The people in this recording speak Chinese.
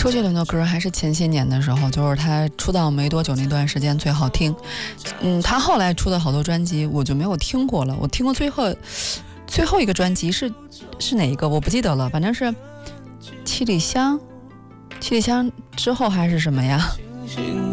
周杰伦的歌还是前些年的时候，就是他出道没多久那段时间最好听。他后来出的好多专辑我就没有听过了。我听过最后一个专辑是哪一个我不记得了，反正是七里香之后还是什么呀？